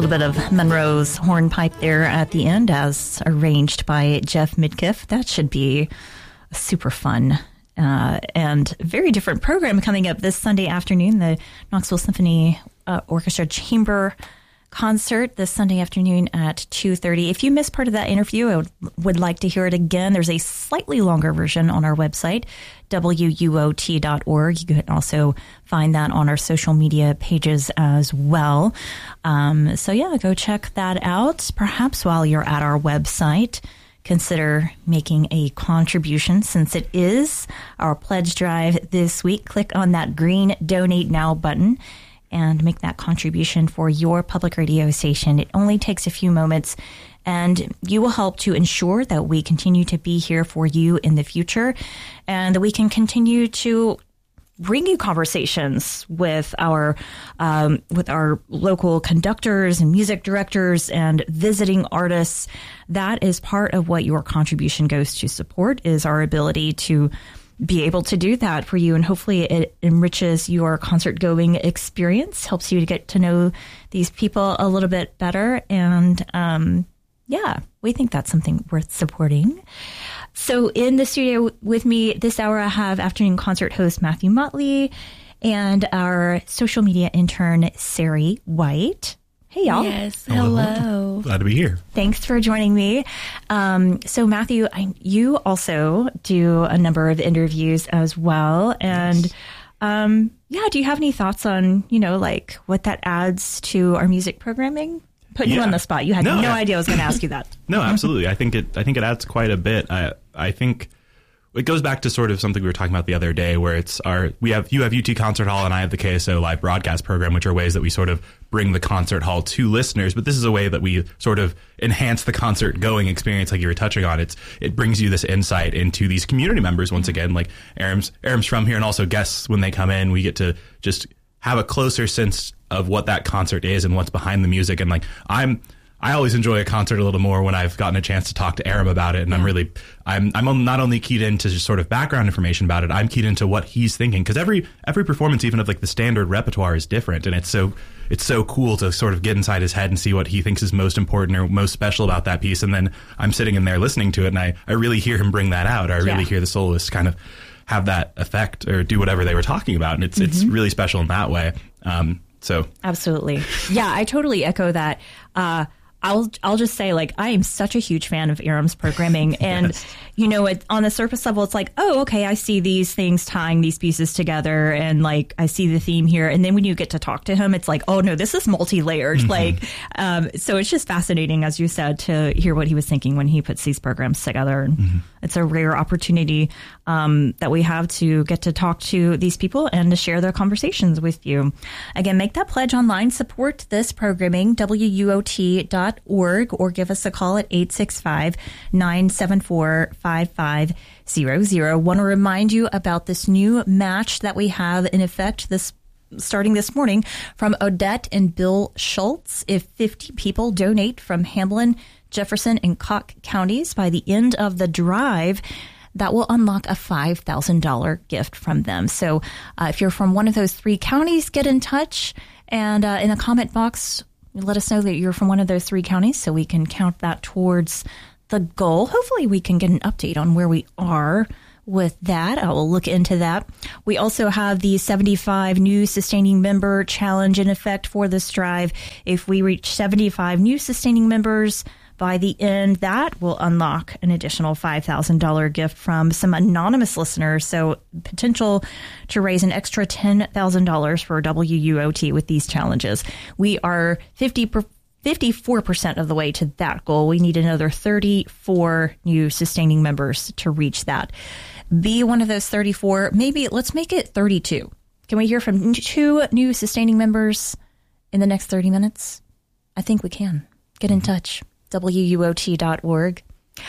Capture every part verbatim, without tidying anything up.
little bit of Monroe's hornpipe there at the end, as arranged by Jeff Midkiff. That should be super fun uh, and very different program coming up this Sunday afternoon. The Knoxville Symphony uh, Orchestra Chamber concert this Sunday afternoon at two thirty. If you missed part of that interview, I would, would like to hear it again. There's a slightly longer version on our website, W U O T dot org. You can also find that on our social media pages as well. Um, so yeah, go check that out. Perhaps while you're at our website, consider making a contribution, since it is our pledge drive this week. Click on that green Donate Now button and make that contribution for your public radio station. It only takes a few moments, and you will help to ensure that we continue to be here for you in the future, and that we can continue to bring you conversations with our um, with our local conductors and music directors and visiting artists. That is part of what your contribution goes to support, is our ability to be able to do that for you. And hopefully it enriches your concert going experience, helps you to get to know these people a little bit better. And um, yeah, we think that's something worth supporting. So in the studio with me this hour, I have afternoon concert host Matthew Motley and our social media intern, Sari White. Hey, y'all. Yes. Hello. Glad to be here. Thanks for joining me. Um, so, Matthew, I, you also do a number of interviews as well. And Yes. um, yeah, do you have any thoughts on, you know, like what that adds to our music programming? Putting you Yeah. on the spot. You had No, no I- idea I was going to ask you that. No, absolutely. I think it. I think it adds quite a bit. I. I think it goes back to sort of something we were talking about the other day, where it's our. We have you have U T Concert Hall, and I have the K S O live broadcast program, which are ways that we sort of bring the concert hall to listeners. But this is a way that we sort of enhance the concert going experience, like you were touching on. It's it brings you this insight into these community members. Once again, like Aram's Aram's from here, and also guests when they come in, we get to just have a closer sense of what that concert is and what's behind the music. And like I'm. I always enjoy a concert a little more when I've gotten a chance to talk to Aram about it, and I'm really, I'm, I'm not only keyed into just sort of background information about it, I'm keyed into what he's thinking, because every, every performance, even of like the standard repertoire, is different, and it's so, it's so cool to sort of get inside his head and see what he thinks is most important or most special about that piece, and then I'm sitting in there listening to it, and I, I really hear him bring that out, or I really Yeah. hear the soloists kind of have that effect or do whatever they were talking about, and it's, Mm-hmm. it's really special in that way. Um, so Absolutely. Yeah, I totally echo that. Uh, I'll I'll just say, like, I am such a huge fan of Aram's programming, and Yes. you know, it, on the surface level, it's like, oh, okay, I see these things tying these pieces together, and like I see the theme here, and then when you get to talk to him, it's like, oh no, this is multi-layered. Mm-hmm. Like, um, so it's just fascinating, as you said, to hear what he was thinking when he puts these programs together. And Mm-hmm. it's a rare opportunity um, that we have to get to talk to these people and to share their conversations with you. Again, make that pledge online. Support this programming, W U O T dot org, or give us a call at eight six five, nine seven four, five five zero zero. Want to remind you about this new match that we have in effect this starting this morning from Odette and Bill Schultz. If fifty people donate from Hamlin, Jefferson, and Cocke counties by the end of the drive, that will unlock a five thousand dollars gift from them. So uh, if you're from one of those three counties, get in touch, and uh, in the comment box, let us know that you're from one of those three counties so we can count that towards the goal. Hopefully we can get an update on where we are with that. I will look into that. We also have the seventy-five new sustaining member challenge in effect for this drive. If we reach seventy-five new sustaining members by the end, that will unlock an additional five thousand dollars gift from some anonymous listeners. So potential to raise an extra ten thousand dollars for W U O T with these challenges. We are fifty per fifty-four percent of the way to that goal. We need another thirty-four new sustaining members to reach that. Be one of those thirty-four. Maybe let's make it thirty-two. Can we hear from two new sustaining members in the next thirty minutes? I think we can. Get in touch. W U O T dot org.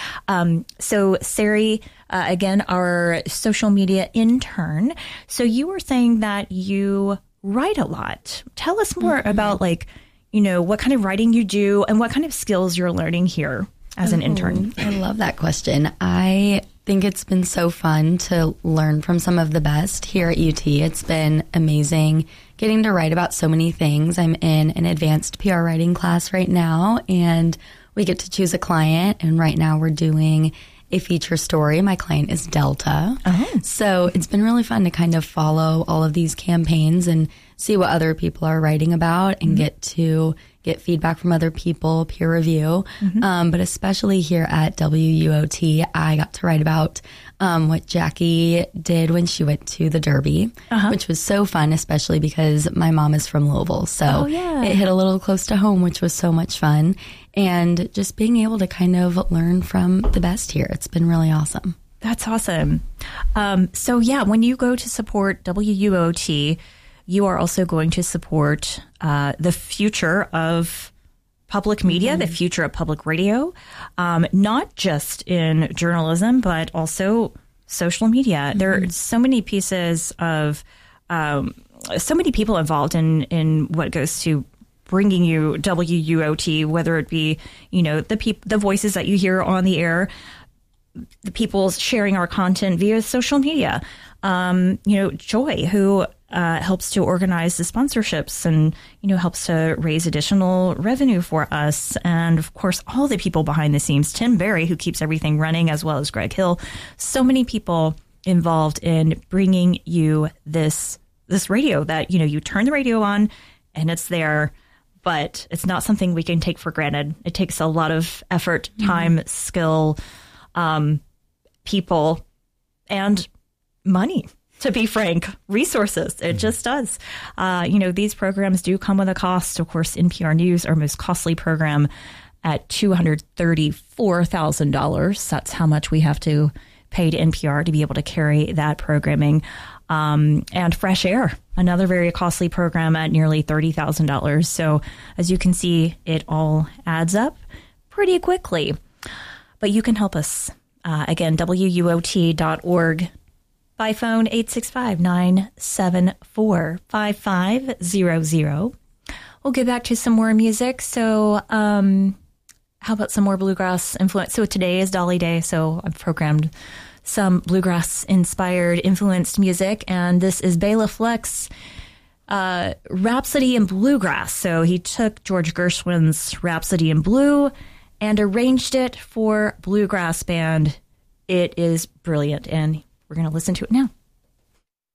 Um, so, Sari, uh, again, our social media intern. So you were saying that you write a lot. Tell us more mm-hmm. about, like, you know, what kind of writing you do and what kind of skills you're learning here as an oh, intern. I love that question. I think it's been so fun to learn from some of the best here at U T. It's been amazing getting to write about so many things. I'm in an advanced P R writing class right now, and we get to choose a client. And right now we're doing a feature story. My client is Delta. Uh-huh. So it's been really fun to kind of follow all of these campaigns and see what other people are writing about and mm-hmm. get to get feedback from other people, peer review. Mm-hmm. Um, but especially here at W U O T, I got to write about um, what Jackie did when she went to the Derby, uh-huh. which was so fun, especially because my mom is from Louisville. So oh, yeah. it hit a little close to home, which was so much fun. And just being able to kind of learn from the best here. It's been really awesome. That's awesome. Um, so yeah, when you go to support W U O T, you are also going to support uh, the future of public media, mm-hmm. the future of public radio, um, not just in journalism, but also social media. Mm-hmm. There are so many pieces of, um, so many people involved in, in what goes to bringing you W U O T, whether it be, you know, the peop- the voices that you hear on the air, the people sharing our content via social media. Um, you know, Joy, who uh, helps to organize the sponsorships and, you know, helps to raise additional revenue for us. And of course, all the people behind the scenes, Tim Berry, who keeps everything running, as well as Greg Hill. So many people involved in bringing you this, this radio that, you know, you turn the radio on and it's there, but it's not something we can take for granted. It takes a lot of effort, time, mm-hmm. skill, um, people, and money, to be frank, resources. It just does. Uh, you know, these programs do come with a cost. Of course, N P R News, our most costly program, at two hundred thirty-four thousand dollars. That's how much we have to pay to N P R to be able to carry that programming. Um, and Fresh Air, another very costly program at nearly thirty thousand dollars. So as you can see, it all adds up pretty quickly. But you can help us. Uh, again, W U O T dot org. By phone, eight six five, nine seven four, five five zero zero. We'll get back to some more music. So um, how about some more bluegrass influence? So today is Dolly Day, so I've programmed some bluegrass-inspired, influenced music. And this is Bela Fleck's uh, Rhapsody in Bluegrass. So he took George Gershwin's Rhapsody in Blue and arranged it for bluegrass band. It is brilliant, and we're going to listen to it now.